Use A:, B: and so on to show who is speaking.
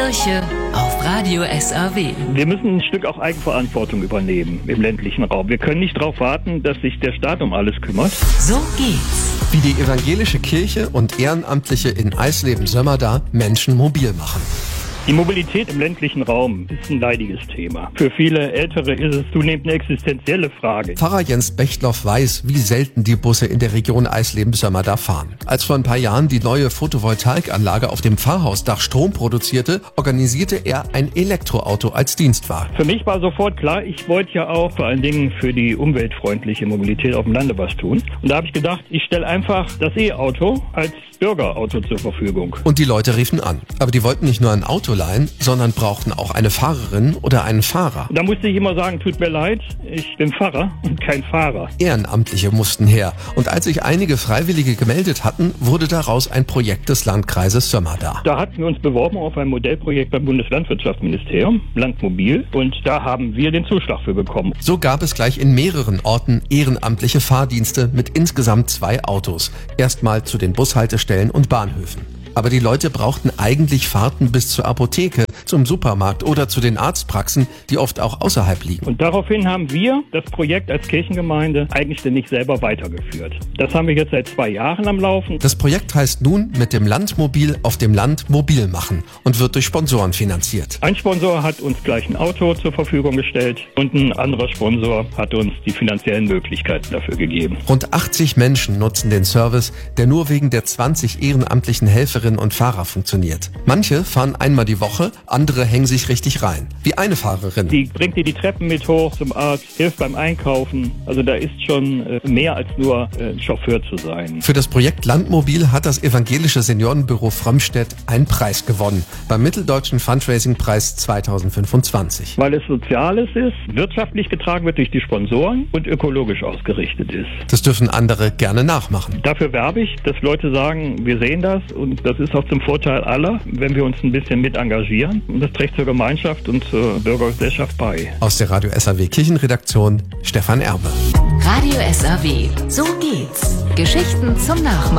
A: Kirche auf Radio SAW.
B: Wir müssen ein Stück auch Eigenverantwortung übernehmen im ländlichen Raum. Wir können nicht darauf warten, dass sich der Staat um alles kümmert.
A: So geht's.
C: Wie die evangelische Kirche und Ehrenamtliche in Eisleben-Sömmerda Menschen mobil machen.
B: Die Mobilität im ländlichen Raum ist ein leidiges Thema. Für viele Ältere ist es zunehmend eine existenzielle Frage.
C: Pfarrer Jens Bechtloff weiß, wie selten die Busse in der Region Eisleben-Sömmerda fahren. Als vor ein paar Jahren die neue Photovoltaikanlage auf dem Pfarrhausdach Strom produzierte, organisierte er ein Elektroauto als Dienstwagen.
B: Für mich war sofort klar, ich wollte ja auch vor allen Dingen für die umweltfreundliche Mobilität auf dem Lande was tun. Und da habe ich gedacht, ich stelle einfach das E-Auto als Bürgerauto zur Verfügung.
C: Und die Leute riefen an. Aber die wollten nicht nur ein Auto leihen, sondern brauchten auch eine Fahrerin oder einen Fahrer.
B: Da musste ich immer sagen, tut mir leid, ich bin Pfarrer und kein Fahrer.
C: Ehrenamtliche mussten her. Und als sich einige Freiwillige gemeldet hatten, wurde daraus ein Projekt des Landkreises Sömmerda.
B: Da hatten wir uns beworben auf ein Modellprojekt beim Bundeslandwirtschaftsministerium, Landmobil, und da haben wir den Zuschlag für bekommen.
C: So gab es gleich in mehreren Orten ehrenamtliche Fahrdienste mit insgesamt 2 Autos. Erstmal zu den Bushaltestellen und Bahnhöfen. Aber die Leute brauchten eigentlich Fahrten bis zur Apotheke, zum Supermarkt oder zu den Arztpraxen, die oft auch außerhalb liegen.
B: Und daraufhin haben wir das Projekt als Kirchengemeinde eigenständig selber weitergeführt. Das haben wir jetzt seit 2 Jahren am Laufen.
C: Das Projekt heißt nun mit dem Landmobil auf dem Land mobil machen und wird durch Sponsoren finanziert.
B: Ein Sponsor hat uns gleich ein Auto zur Verfügung gestellt und ein anderer Sponsor hat uns die finanziellen Möglichkeiten dafür gegeben.
C: Rund 80 Menschen nutzen den Service, der nur wegen der 20 ehrenamtlichen Helferinnen und Fahrer funktioniert. Manche fahren einmal die Woche, andere hängen sich richtig rein. Wie eine Fahrerin.
B: Die bringt dir die Treppen mit hoch zum Arzt, hilft beim Einkaufen. Also da ist schon mehr als nur Chauffeur zu sein.
C: Für das Projekt Landmobil hat das evangelische Seniorenbüro Frömmstedt einen Preis gewonnen, beim Mitteldeutschen Fundraising-Preis 2025.
B: Weil es Soziales ist, wirtschaftlich getragen wird durch die Sponsoren und ökologisch ausgerichtet ist.
C: Das dürfen andere gerne nachmachen.
B: Dafür werbe ich, dass Leute sagen, wir sehen das und das ist auch zum Vorteil aller, wenn wir uns ein bisschen mit engagieren. Und das trägt zur Gemeinschaft und zur Bürgergesellschaft bei.
C: Aus der Radio SAW Kirchenredaktion Stefan Erbe.
A: Radio SAW. So geht's. Geschichten zum Nachmachen.